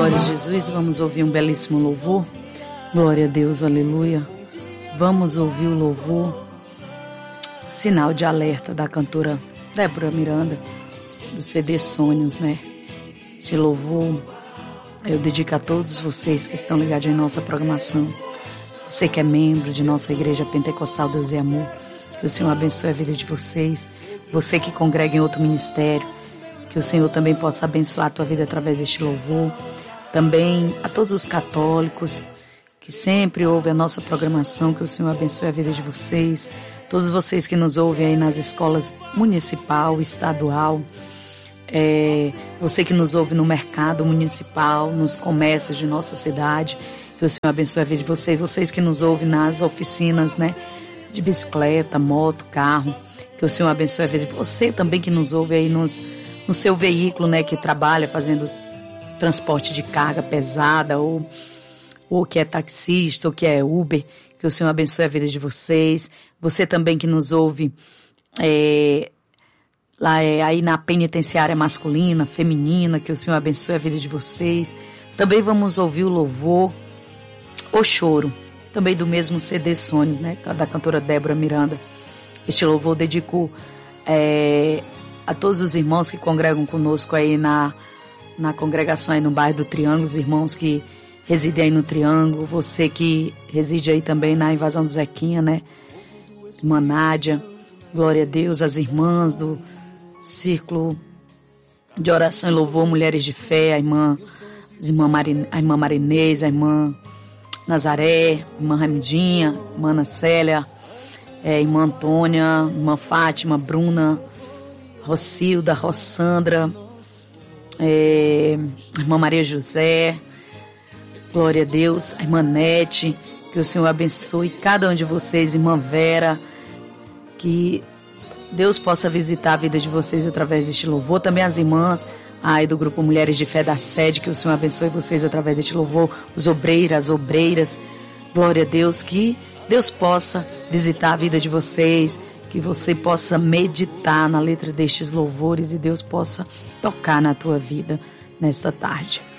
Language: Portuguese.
Glória a Jesus, vamos ouvir um belíssimo louvor. Glória a Deus, aleluia. Vamos ouvir o louvor Sinal de Alerta da cantora Débora Miranda, do CD Sonhos, né? Este louvor eu dedico a todos vocês que estão ligados em nossa programação. Você que é membro de nossa Igreja Pentecostal Deus e Amor, que o Senhor abençoe a vida de vocês. Você que congrega em outro ministério, que o Senhor também possa abençoar a tua vida através deste louvor. Também a todos os católicos que sempre ouvem a nossa programação, que o Senhor abençoe a vida de vocês. Todos vocês que nos ouvem aí nas escolas municipal, estadual, você que nos ouve no mercado municipal, nos comércios de nossa cidade, que o Senhor abençoe a vida de vocês. Vocês que nos ouvem nas oficinas, né, de bicicleta, moto, carro, que o Senhor abençoe a vida de você também que nos ouve aí no seu veículo, né, que trabalha fazendo transporte de carga pesada, ou que é taxista, ou que é Uber, que o Senhor abençoe a vida de vocês. Você também que nos ouve aí na penitenciária masculina, feminina, que o Senhor abençoe a vida de vocês. Também vamos ouvir o louvor O Choro, também do mesmo CD Sonhos, né, da cantora Débora Miranda. Este louvor eu dedico a todos os irmãos que congregam conosco aí na congregação aí no bairro do Triângulo, os irmãos que residem aí no Triângulo, você que reside aí também na Invasão do Zequinha, né, irmã Nádia, glória a Deus, as irmãs do Círculo de Oração e Louvor Mulheres de Fé, a irmã Marinês, a irmã Nazaré, irmã Ramidinha, irmã Ana Célia, irmã Antônia, irmã Fátima, Bruna, Rocilda, Rossandra, irmã Maria José, glória a Deus, a irmã Nete, que o Senhor abençoe cada um de vocês, irmã Vera, que Deus possa visitar a vida de vocês através deste louvor. Também as irmãs do grupo Mulheres de Fé da Sede, que o Senhor abençoe vocês através deste louvor, os obreiros, as obreiras, glória a Deus, que Deus possa visitar a vida de vocês, que você possa meditar na letra destes louvores e Deus possa tocar na tua vida nesta tarde.